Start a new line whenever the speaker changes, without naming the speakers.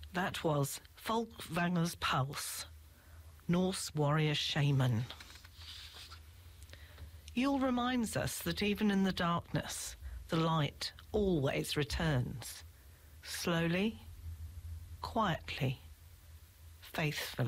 That was Folkvanger's Pulse, Norse warrior shaman. Yule reminds us that even in the darkness, the light always returns. Slowly, quietly, faithfully.